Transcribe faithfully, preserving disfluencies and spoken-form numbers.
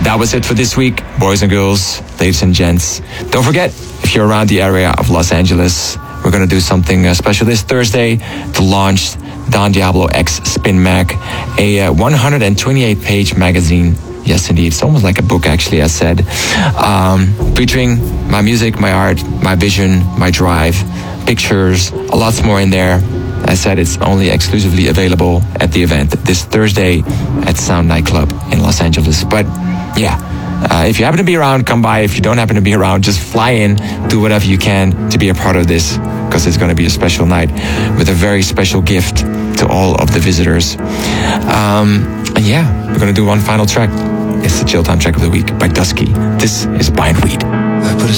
that was it for this week, boys and girls, ladies and gents. Don't forget, if you're around the area of Los Angeles, we're going to do something uh, special this Thursday to launch Don Diablo X Spin Mag, a uh, one hundred twenty-eight page magazine. Yes, indeed. It's almost like a book, actually, as said. Um, featuring my music, my art, my vision, my drive, pictures, a lot more in there. I said it's only exclusively available at the event this Thursday at Sound Nightclub in Los Angeles. But yeah, uh, if you happen to be around, come by. If you don't happen to be around, just fly in, do whatever you can to be a part of this, because it's going to be a special night with a very special gift to all of the visitors. Um, and yeah, we're going to do one final track. It's the Chill Time track of the week by Dusky. This is Bindweed. I put a